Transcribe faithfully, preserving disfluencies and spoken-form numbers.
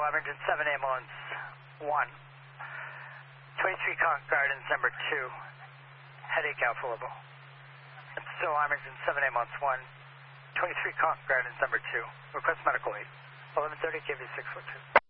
Abington seven ambulance one. twenty-three Concord Gardens number two. Headache Alpha level. It's still Abington seven ambulance one. twenty-three Concord Gardens number two. Request medical aid. eleven thirty K V six one two.